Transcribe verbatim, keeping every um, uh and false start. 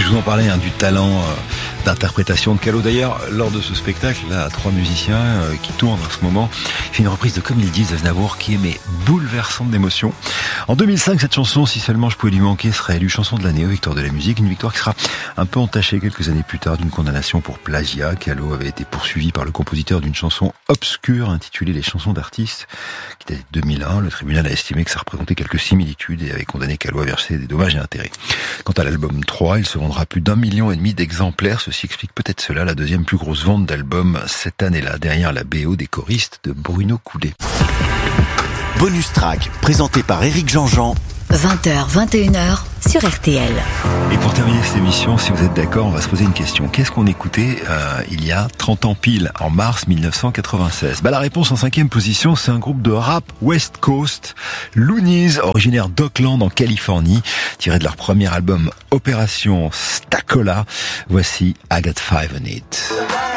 Je vous en parlais hein, du talent euh, d'interprétation de Calo. D'ailleurs, lors de ce spectacle, là, trois musiciens euh, qui tournent en ce moment, il fait une reprise de Comme ils disent d'Aznavour qui est mais bouleversante d'émotion. En deux mille cinq, cette chanson, Si seulement je pouvais lui manquer, serait élue chanson de l'année aux Victoires de la musique. Une victoire qui sera un peu entachée quelques années plus tard d'une condamnation pour plagiat. Calo avait été poursuivi par le compositeur d'une chanson obscure intitulée Les chansons d'artistes, qui date de deux mille un. Le tribunal a estimé que ça représentait quelques similitudes et avait condamné Calo à verser des dommages et intérêts. Quant à l'album trois, il se vendra plus d'un million et demi d'exemplaires. Ceci explique peut-être cela, la deuxième plus grosse vente d'albums cette année-là, derrière la B O des choristes de Bruno Coudet. Bonus track, présenté par Éric Jean-Jean. vingt heures, vingt et une heures sur R T L. Et pour terminer cette émission, si vous êtes d'accord, on va se poser une question. Qu'est-ce qu'on écoutait euh, il y a trente ans pile, en mars mille neuf cent quatre-vingt-seize? Bah la réponse en cinquième position, c'est un groupe de rap West Coast, Loonies, originaire d'Oakland en Californie, tiré de leur premier album Opération Stacola. Voici I Got Five on It.